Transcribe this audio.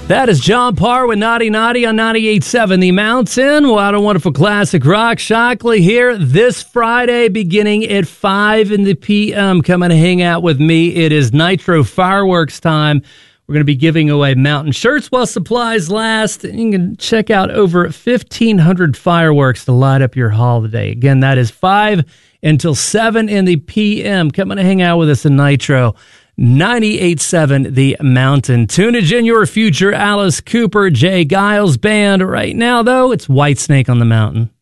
That is John Parr with Naughty Naughty on 98.7 The Mountain. What a wonderful classic rock. Shockley here this Friday beginning at 5 in the p.m. Come and hang out with me. It is Nitro Fireworks time. We're going to be giving away mountain shirts while supplies last. You can check out over 1,500 fireworks to light up your holiday. Again, that is 5 until 7 in the p.m. Come and hang out with us in Nitro. 98.7 The Mountain. Tunage in your future. Alice Cooper, Jay Giles Band. Right now, though, it's Whitesnake on the Mountain.